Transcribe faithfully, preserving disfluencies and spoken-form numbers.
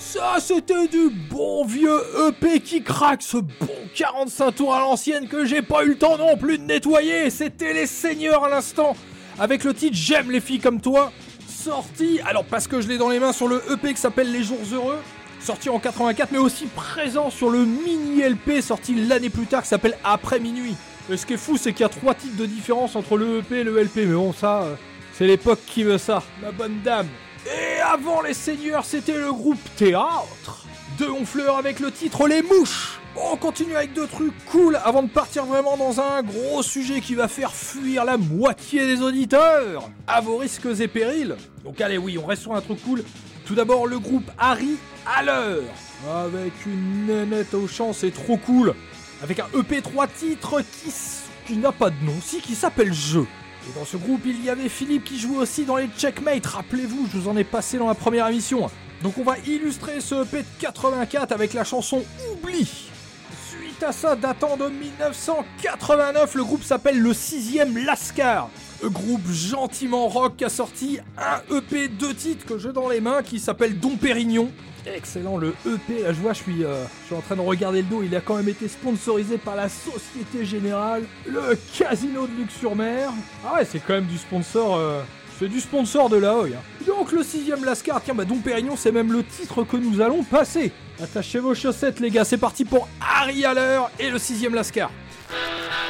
Ça, c'était du bon vieux E P qui craque, ce bon quarante-cinq tours à l'ancienne que j'ai pas eu le temps non plus de nettoyer. C'était Les Seigneurs à l'instant, avec le titre J'aime les filles comme toi, sorti, alors parce que je l'ai dans les mains sur le E P qui s'appelle Les Jours Heureux, sorti en quatre-vingt-quatre, mais aussi présent sur le mini L P sorti l'année plus tard qui s'appelle Après Minuit. Et ce qui est fou, c'est qu'il y a trois titres de différence entre le E P et le L P, mais bon, ça, euh, c'est l'époque qui veut ça, ma bonne dame. Et avant Les Seigneurs, c'était le groupe Théâtre de Honfleur avec le titre Les Mouches. On continue avec deux trucs cool avant de partir vraiment dans un gros sujet qui va faire fuir la moitié des auditeurs. À vos risques et périls. Donc allez, oui, on reste sur un truc cool. Tout d'abord, le groupe Harry à l'heure. Avec une nénette au chant, c'est trop cool. Avec un E P trois titres qui, qui n'a pas de nom, si, qui s'appelle Jeu. Et dans ce groupe, il y avait Philippe qui jouait aussi dans les Checkmate. Rappelez-vous, je vous en ai passé dans la première émission. Donc on va illustrer ce E P de quatre-vingt-quatre avec la chanson Oublie. Suite à ça, datant de dix-neuf cent quatre-vingt-neuf, le groupe s'appelle le sixième Lascar. Un groupe gentiment rock qui a sorti un E P deux titres que j'ai dans les mains qui s'appelle Dom Pérignon. Excellent, le E P, là je vois, je suis, euh, je suis en train de regarder le dos, il a quand même été sponsorisé par la Société Générale, le Casino de Luc-sur-Mer. Ah ouais, c'est quand même du sponsor, euh, c'est du sponsor de la Hoy. Hein. Donc le sixième Lascar, tiens, bah Dom Pérignon, c'est même le titre que nous allons passer. Attachez vos chaussettes les gars, c'est parti pour Harry à l'heure et le sixième Lascar.